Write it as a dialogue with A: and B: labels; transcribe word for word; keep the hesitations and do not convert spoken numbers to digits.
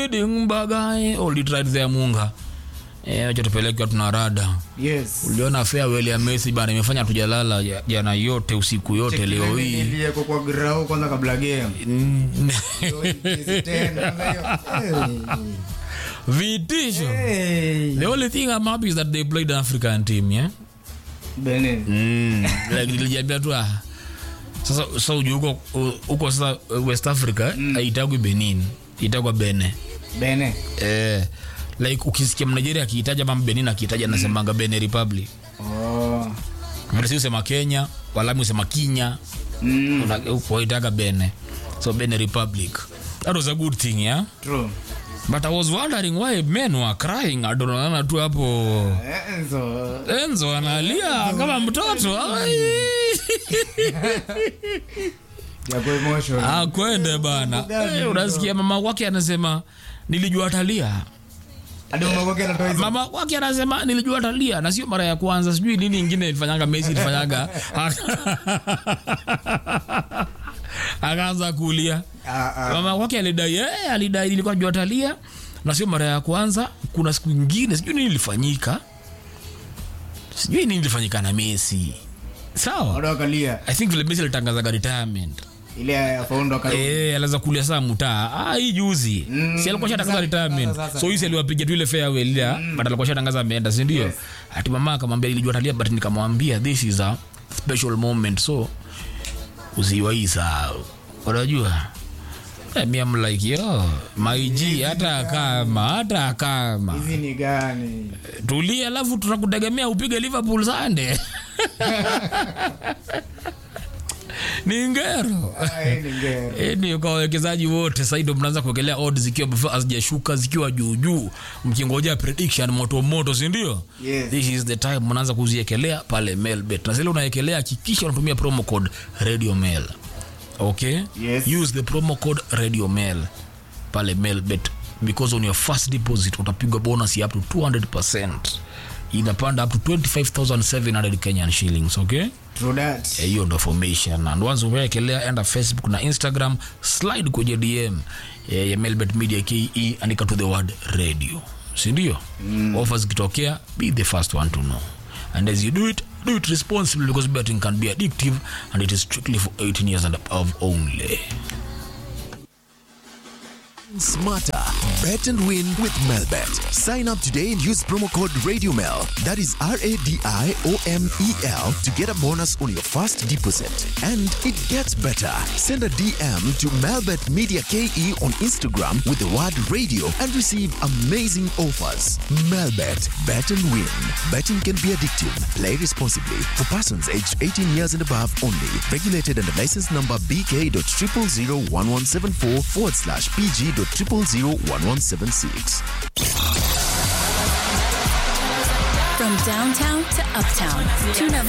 A: Mbagai all tried there Munga. Eh, acha tupeleke tuna rada.
B: Yes.
A: Uliona farewell ya Messi bana imefanya tujalala jana yote usiku yote check leo hii.
B: Niliye kwa grau kwanza kabla game.
A: Vitisho.
B: Hey.
A: The only thing I'm happy is that they played an African team, yeah.
B: Benin.
A: Mm. Like nilijambia tu ah. Sasa sasa ujuko uko sasa West Africa mm. haitagwi Benin, itagwa Benin.
B: Benin.
A: Eh. Like ukisikia Nigeria akitaja mama Benin akitaja mm. nasemanga Benin Republic.
B: Oh.
A: Mbona si usema Kenya, wala usema Kenya.
B: Mm.
A: Uko itaga Benin. So Benin Republic. That was a good thing, yeah?
B: True.
A: But I was wondering why men were crying. I don't know tu hapo.
B: Enzo.
A: Enzo analia kama mtoto.
B: Ya kwa emotion.
A: Ah, kwende bana. Eh, unasikia mama wake anasema nilijua atalia.
B: Hadi mama wake anatoa hizo.
A: Mama wake anasema nilijua atalia na sio mara ya kwanza. Sijui nini nyingine ilifanyanga Messi ilifanyaga. Akaanza kulia.
B: Ah, ah.
A: Mama wake alidai eh alidai nilikuwa najua atalia na sio mara ya kwanza. Kuna siku nyingine sijui nini ilifanyika. Sijui nini ilifanyika na Messi. Sawa.
B: Ndio akalia.
A: I think vile Messi alitangaza retirement.
B: Ile ya founder kali.
A: Eh, alianza kulia saa mtaa. Ah, hii juzi. Mm, si alikuwa shatangaza retirement. So hii aliwapiga tu ile farewell ile, mm. but alikuwa shatangaza ameenda, si ndio? Yes. Ati mama akamwambia nilijua atalia but nikamwambia this is a special moment so usiwaisa. Unajua? Eh, mimi am like yo, my G hata kama hata kama.
B: Hizi ni gani?
A: Tulia alafu tunakutegemea upige Liverpool Sunday. Ni ngero.
B: Ai ni ngero.
A: Eh, ni kwa wawekezaji wote sasa ndio mnaanza kuwekelea odds zikiwa hazijashuka zikiwa juu juu mkingojea prediction moto moto, si ndio?
B: Yes.
A: This is the time mnaanza kuziekelea pale Melbet. Na zile unaekelea hakikisha unatumia promo code Radio Mel. Okay?
B: Yes.
A: Use the promo code Radio Mel pale Melbet because on your first deposit utapigwa bonus ya up to two hundred percent. Inapanda up to twenty-five thousand seven hundred Kenyan shillings, okay?
B: True that.
A: Eh, hiyo ndo formation. And once umewekelea enda Facebook na Instagram, slide kwenye D M eh, ya Melbet Media K E, andika to the word radio. Si ndio? Mm. Offers kitokea, be the first one to know. And as you do it, do it responsibly because betting can be addictive and it is strictly for eighteen years and above only.
C: Smarter, bet and win with Melbet. Sign up today and use promo code RadioMel. That is R A D I O M E L to get a bonus on your first deposit. And it gets better. Send a D M to Melbet Media K E on Instagram with the word radio and receive amazing offers. Melbet, bet and win. Betting can be addictive. Play responsibly. For persons aged eighteen years and above only. Regulated under license number B K zero zero zero one one seven four forward slash P G triple zero one one seven six.
D: From downtown to uptown, tune